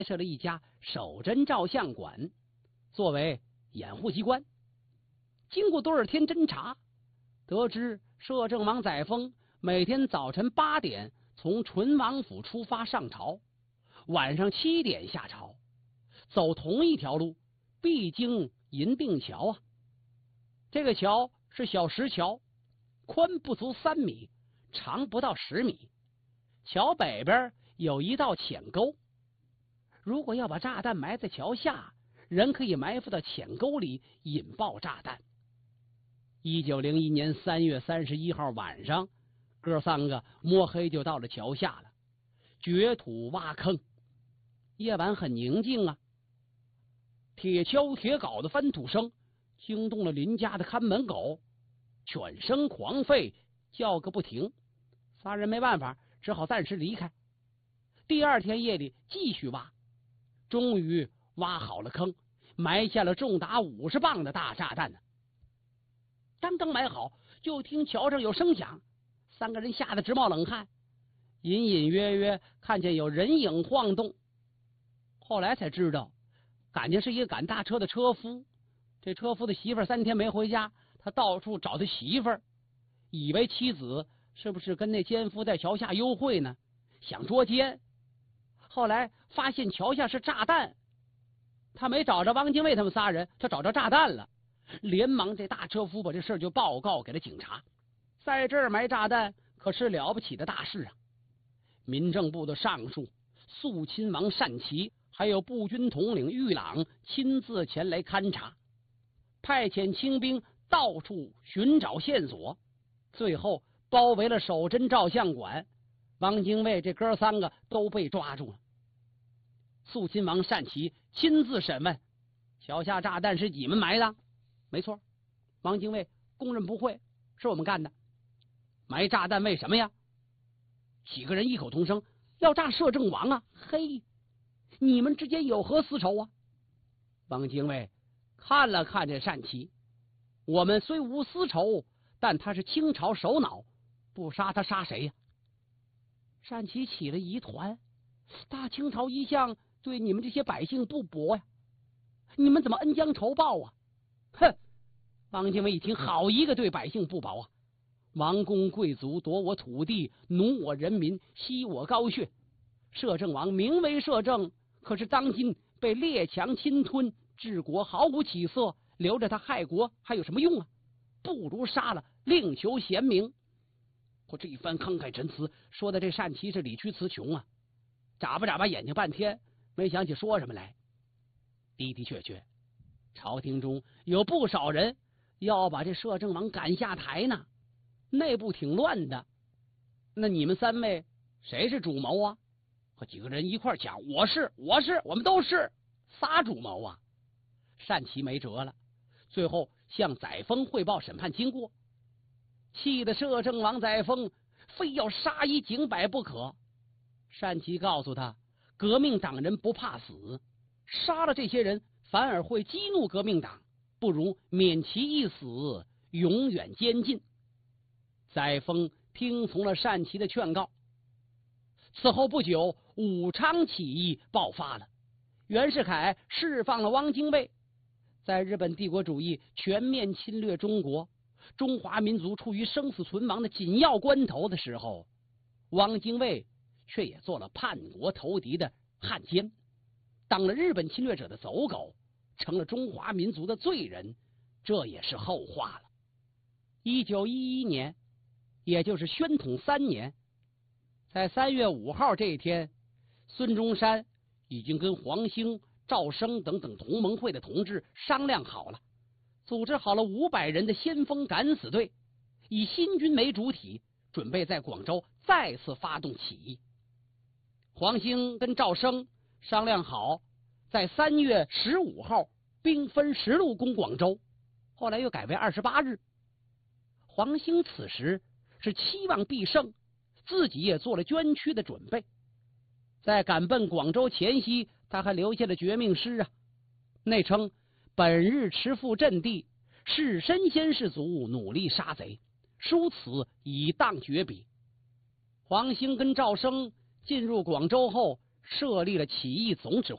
设了一家守贞照相馆，作为掩护机关。经过多少天侦查，得知摄政王载沣每天早晨8点从淳王府出发上朝，晚上7点下朝，走同一条路，必经银锭桥啊。这个桥是小石桥，宽不足3米，长不到10米。桥北边有一道浅沟，如果要把炸弹埋在桥下，人可以埋伏到浅沟里引爆炸弹。1901年3月31号晚上，哥3个摸黑就到了桥下了，掘土挖坑。夜晚很宁静啊，铁锹铁镐的翻土声惊动了邻家的看门狗，犬声狂吠，叫个不停。仨人没办法，只好暂时离开。第2天夜里继续挖，终于挖好了坑，埋下了重达50磅的大炸弹呢。刚刚埋好，就听桥上有声响，3个人吓得直冒冷汗，隐隐约约看见有人影晃动。后来才知道，感情是一个赶大车的车夫。这车夫的媳妇儿3天没回家，他到处找他媳妇儿，以为妻子是不是跟那奸夫在桥下幽会呢，想捉奸。后来发现桥下是炸弹，他没找着汪精卫他们仨人，他找着炸弹了，连忙这大车夫把这事就报告给了警察。在这儿埋炸弹可是了不起的大事啊！民政部的尚书肃亲王单骑还有步军统领玉朗亲自前来勘察，派遣清兵到处寻找线索，最后包围了守贞照相馆。汪精卫这哥3个都被抓住了。肃亲王单骑亲自审问，桥下炸弹是你们埋的？没错，汪精卫供认不讳，是我们干的。埋炸弹为什么呀？几个人异口同声，要炸摄政王啊！嘿，你们之间有何私仇啊？汪精卫看了看这单骑，我们虽无私仇，但他是清朝首脑，不杀他杀谁呀？单骑起了疑团，大清朝一向对你们这些百姓不薄呀，你们怎么恩将仇报啊？哼！汪精卫一听，好一个对百姓不薄啊！王公贵族夺我土地，奴我人民，吸我膏血。摄政王名为摄政，可是当今被列强侵吞，治国毫无起色，留着他害国还有什么用啊？不如杀了，另求贤明。我这一番慷慨陈词，说的这单骑是理屈词穷啊，眨巴眼睛半天，没想起说什么来。的的确确，朝廷中有不少人要把这摄政王赶下台呢，内部挺乱的。那你们3位谁是主谋啊？和几个人一块讲，我是，我们都是仨主谋啊。单骑没辙了，最后向载沣汇报审判经过，气得摄政王载沣非要杀一儆百不可。单骑告诉他，革命党人不怕死，杀了这些人反而会激怒革命党，不如免其一死，永远监禁。载沣听从了单骑的劝告。此后不久，武昌起义爆发了，袁世凯释放了汪精卫。在日本帝国主义全面侵略中国，中华民族处于生死存亡的紧要关头的时候，汪精卫却也做了叛国投敌的汉奸，当了日本侵略者的走狗，成了中华民族的罪人，这也是后话了。1911年，也就是宣统3年，在3月5号这一天，孙中山已经跟黄兴、赵升等等同盟会的同志商量好了，组织好了500人的先锋敢死队，以新军为主体，准备在广州再次发动起义。黄兴跟赵升商量好，在3月15号兵分10路攻广州，后来又改为28日。黄兴此时是期望必胜，自己也做了捐躯的准备。在赶奔广州前夕，他还留下了绝命诗啊，内称本日持赴阵地，士身先士卒，努力杀贼，书此以当绝笔。黄兴跟赵升进入广州后，设立了起义总指挥